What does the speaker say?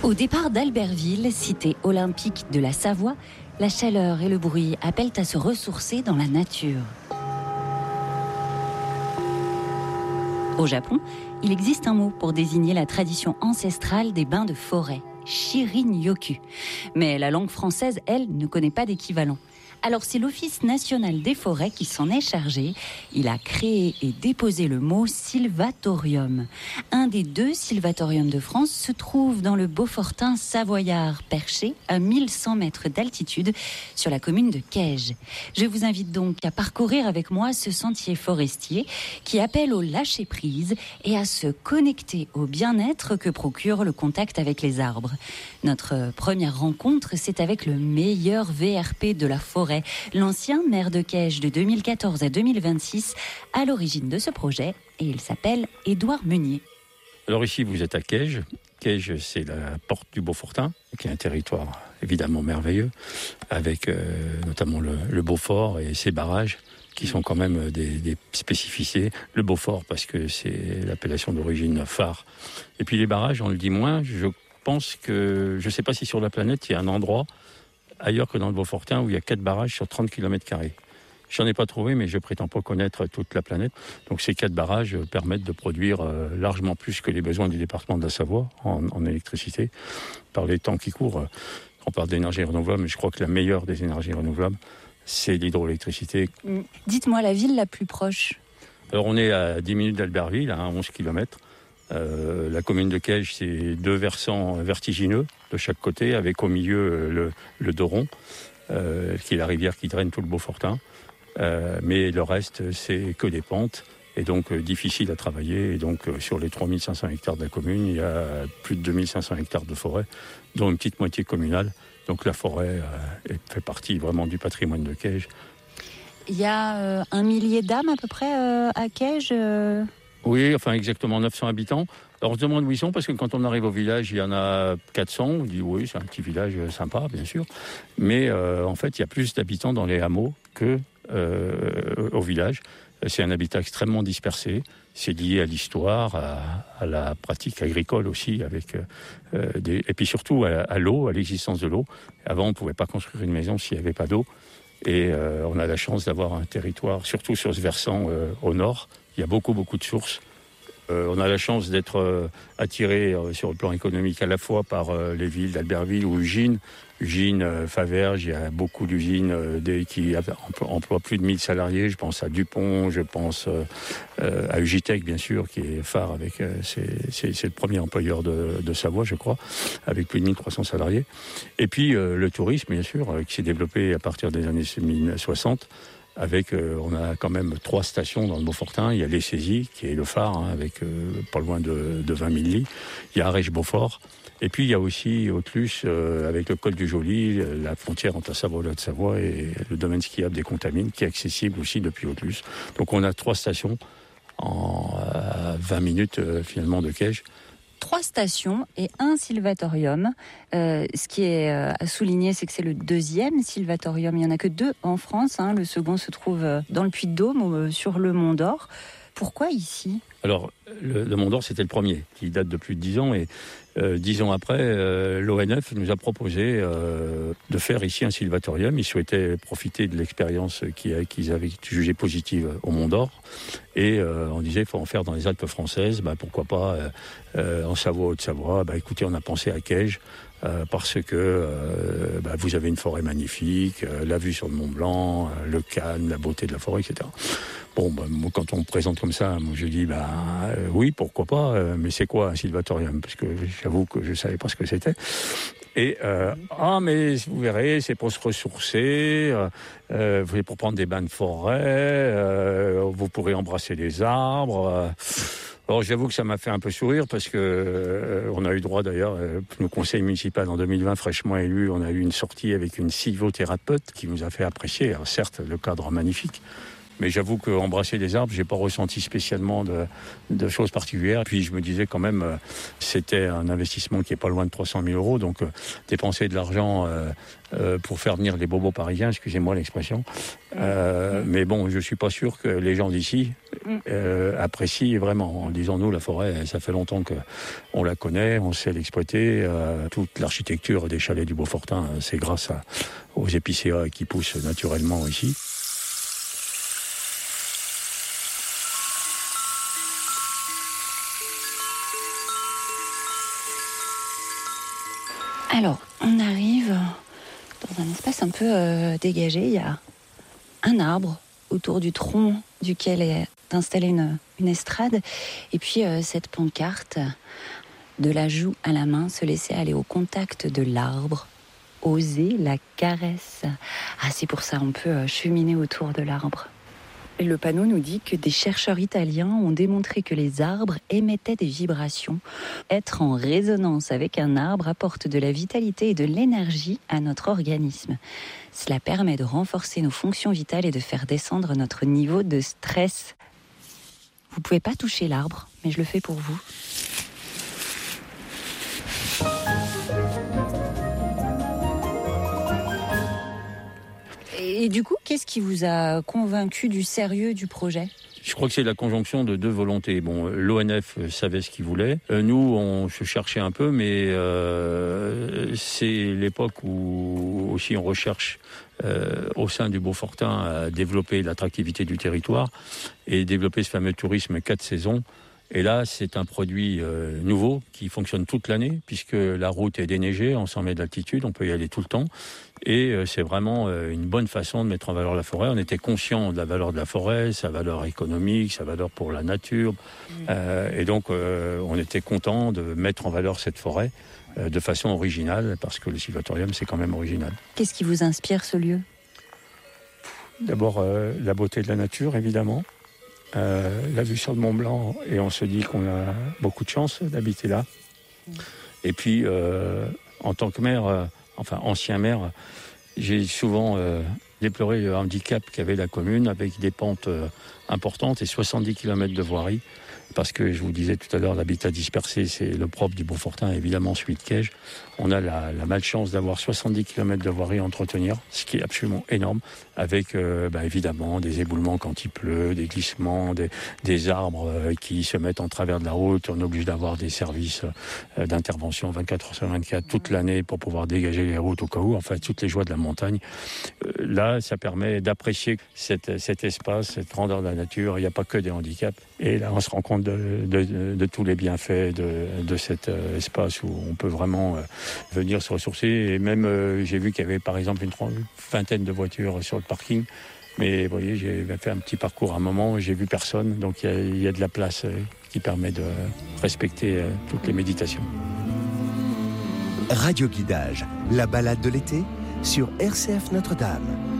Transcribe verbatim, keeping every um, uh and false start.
Au départ d'Albertville, cité olympique de la Savoie, la chaleur et le bruit appellent à se ressourcer dans la nature. Au Japon, il existe un mot pour désigner la tradition ancestrale des bains de forêt, Shirin-yoku. Mais la langue française, elle, ne connaît pas d'équivalent. Alors c'est l'Office national des forêts qui s'en est chargé. Il a créé et déposé le mot sylvatorium. Un des deux sylvatoriums de France se trouve dans le Beaufortain savoyard, perché à mille cent mètres d'altitude sur la commune de Caige. Je vous invite donc à parcourir avec moi ce sentier forestier qui appelle au lâcher-prise et à se connecter au bien-être que procure le contact avec les arbres. Notre première rencontre, c'est avec le meilleur V R P de la forêt, l'ancien maire de Caige de deux mille quatorze à deux mille vingt-six, à l'origine de ce projet, et il s'appelle Édouard Meunier. Alors ici, vous êtes à Caige. Caige, c'est la porte du Beaufortain, qui est un territoire évidemment merveilleux, avec euh, notamment le, le Beaufort et ses barrages, qui sont quand même des, des spécificités. Le Beaufort, parce que c'est l'appellation d'origine phare. Et puis les barrages, on le dit moins. Je pense que, je ne sais pas si sur la planète, il y a un endroit ailleurs que dans le Beaufortain, où il y a quatre barrages sur trente kilomètres carrés. J'en ai pas trouvé, mais je prétends pas connaître toute la planète. Donc ces quatre barrages permettent de produire euh, largement plus que les besoins du département de la Savoie en, en électricité. Par les temps qui courent, on parle d'énergie renouvelable, mais je crois que la meilleure des énergies renouvelables, c'est l'hydroélectricité. Dites-moi la ville la plus proche. Alors on est à dix minutes d'Albertville, à onze kilomètres. Euh, la commune de Caige, c'est deux versants vertigineux de chaque côté, avec au milieu le, le Doron, euh, qui est la rivière qui draine tout le Beaufortain. Euh, mais le reste, c'est que des pentes, et donc euh, difficile à travailler. Et donc euh, sur les trois mille cinq cents hectares de la commune, il y a plus de deux mille cinq cents hectares de forêt, dont une petite moitié communale. Donc la forêt euh, fait partie vraiment du patrimoine de Caige. Il y a euh, un millier d'âmes à peu près euh, à Caige euh... Oui, enfin exactement neuf cents habitants. Alors on se demande où ils sont, parce que quand on arrive au village, il y en a quatre cents. On dit oui, c'est un petit village sympa, bien sûr. Mais euh, en fait, il y a plus d'habitants dans les hameaux que euh, au village. C'est un habitat extrêmement dispersé. C'est lié à l'histoire, à, à la pratique agricole aussi, avec euh, des... et puis surtout à, à l'eau, à l'existence de l'eau. Avant, on ne pouvait pas construire une maison s'il n'y avait pas d'eau. Et euh, on a la chance d'avoir un territoire, surtout sur ce versant euh, au nord. Il y a beaucoup, beaucoup de sources. Euh, on a la chance d'être euh, attiré euh, sur le plan économique à la fois par euh, les villes d'Albertville ou Ugine. Ugine, euh, Faverges, il y a beaucoup d'usines euh, des, qui emploient plus de mille salariés. Je pense à Dupont, je pense euh, euh, à Ugitech, bien sûr, qui est phare avec... Euh, c'est, c'est, c'est le premier employeur de, de Savoie, je crois, avec plus de mille trois cents salariés. Et puis euh, le tourisme, bien sûr, euh, qui s'est développé à partir des années soixante. Avec, euh, on a quand même trois stations dans le Beaufortain. Il y a l'Essaisie, qui est le phare, hein, avec euh, pas loin de, de vingt mille lits. Il y a Arèche-Beaufort. Et puis il y a aussi Autlus, euh, avec le col du Joly, la frontière entre la Savoie et la Haute-Savoie, et le domaine skiable des Contamines, qui est accessible aussi depuis Autlus. Donc on a trois stations en euh, vingt minutes euh, finalement de Caige. Trois stations et un sylvatorium. Euh, ce qui est euh, à souligner, c'est que c'est le deuxième sylvatorium. Il n'y en a que deux en France. Hein. Le second se trouve dans le Puy-de-Dôme, euh, sur le Mont d'Or. Pourquoi ici ? Alors, le, le Mont d'Or, c'était le premier, qui date de plus de dix ans. Et euh, dix ans après, euh, l'O N F nous a proposé euh, de faire ici un sylvatorium. Ils souhaitaient profiter de l'expérience qu'ils, qu'ils avaient jugée positive au Mont d'Or. Et euh, on disait, il faut en faire dans les Alpes françaises. Bah, pourquoi pas euh, euh, en Savoie, Haute-Savoie. Bah, écoutez, on a pensé à Caige. Euh, parce que euh, bah, vous avez une forêt magnifique, euh, la vue sur le Mont Blanc, euh, le calme, la beauté de la forêt, et cetera. Bon, bah, moi, quand on me présente comme ça, moi, je dis, bah, euh, oui, pourquoi pas, euh, mais c'est quoi un sylvatorium ? Parce que j'avoue que je savais pas ce que c'était. Et, euh, ah, mais vous verrez, c'est pour se ressourcer, euh, euh, vous pour prendre des bains de forêt, euh, vous pourrez embrasser les arbres. Euh, Alors j'avoue que ça m'a fait un peu sourire parce que euh, on a eu droit d'ailleurs, euh, le conseil municipal en deux mille vingt fraîchement élu, on a eu une sortie avec une sylvothérapeute qui nous a fait apprécier, alors certes le cadre magnifique, Mais j'avoue qu'embrasser des arbres, j'ai pas ressenti spécialement de, de choses particulières. Puis je me disais quand même, euh, c'était un investissement qui est pas loin de trois cent mille euros. Donc euh, dépenser de l'argent euh, euh, pour faire venir des bobos parisiens, excusez-moi l'expression. Euh, mais bon, je suis pas sûr que les gens d'ici euh, apprécient vraiment. Disons-nous, la forêt, ça fait longtemps qu'on la connaît, on sait l'exploiter. Euh, toute l'architecture des chalets du Beaufortain, c'est grâce à, aux épicéas qui poussent naturellement ici. Alors, on arrive dans un espace un peu euh, dégagé. Il y a un arbre autour du tronc duquel est installée une, une estrade. Et puis, euh, cette pancarte, de la joue à la main, se laisser aller au contact de l'arbre, oser la caresse. Ah, c'est pour ça, on peut euh, cheminer autour de l'arbre. Et le panneau nous dit que des chercheurs italiens ont démontré que les arbres émettaient des vibrations. Être en résonance avec un arbre apporte de la vitalité et de l'énergie à notre organisme. Cela permet de renforcer nos fonctions vitales et de faire descendre notre niveau de stress. Vous ne pouvez pas toucher l'arbre, mais je le fais pour vous. Et du coup, qu'est-ce qui vous a convaincu du sérieux du projet ? Je crois que c'est la conjonction de deux volontés. Bon, l'O N F savait ce qu'il voulait. Nous, on se cherchait un peu, mais euh, c'est l'époque où aussi on recherche euh, au sein du Beaufortain à développer l'attractivité du territoire et développer ce fameux tourisme quatre saisons. Et là, c'est un produit euh, nouveau qui fonctionne toute l'année puisque la route est déneigée, en cent mètres d'altitude, on peut y aller tout le temps. Et euh, c'est vraiment euh, une bonne façon de mettre en valeur la forêt. On était conscient de la valeur de la forêt, sa valeur économique, sa valeur pour la nature. Mmh. Euh, et donc, euh, on était content de mettre en valeur cette forêt euh, de façon originale parce que le sylvatorium, c'est quand même original. Qu'est-ce qui vous inspire ce lieu ? D'abord, euh, la beauté de la nature, évidemment. Euh, la vue sur le Mont Blanc, et on se dit qu'on a beaucoup de chance d'habiter là. Mmh. Et puis, euh, en tant que maire, euh, enfin ancien maire, j'ai souvent euh, déploré le handicap qu'avait la commune avec des pentes euh, importantes et soixante-dix kilomètres de voirie. Parce que je vous disais tout à l'heure, l'habitat dispersé, c'est le propre du Beaufortain, évidemment celui de Caige. On a la, la malchance d'avoir soixante-dix kilomètres de voirie à entretenir, ce qui est absolument énorme, avec euh, bah, évidemment des éboulements quand il pleut, des glissements, des, des arbres euh, qui se mettent en travers de la route. On est obligé d'avoir des services euh, d'intervention vingt-quatre heures sur vingt-quatre toute l'année pour pouvoir dégager les routes au cas où. Enfin, toutes les joies de la montagne. Euh, là, ça permet d'apprécier cette, cet espace, cette grandeur de la nature. Il n'y a pas que des handicaps. Et là, on se rend compte de, de, de, de tous les bienfaits de, de cet euh, espace où on peut vraiment euh, venir se ressourcer. Et même, euh, j'ai vu qu'il y avait par exemple une, une vingtaine de voitures sur le parking. Mais vous voyez, j'ai fait un petit parcours à un moment, j'ai vu personne. Donc il y a, il y a de la place euh, qui permet de respecter euh, toutes les méditations. Radio Guidage, la balade de l'été sur R C F Notre-Dame.